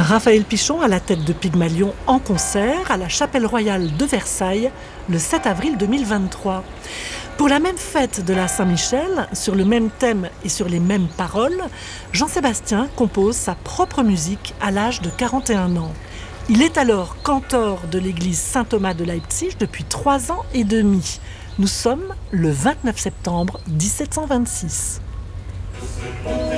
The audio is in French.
Raphaël Pichon à la tête de Pygmalion en concert à la Chapelle Royale de Versailles le 7 avril 2023. Pour la même fête de la Saint-Michel, sur le même thème et sur les mêmes paroles, Jean-Sébastien compose sa propre musique à l'âge de 41 ans. Il est alors cantor de l'église Saint-Thomas de Leipzig depuis 3 ans et demi. Nous sommes le 29 septembre 1726.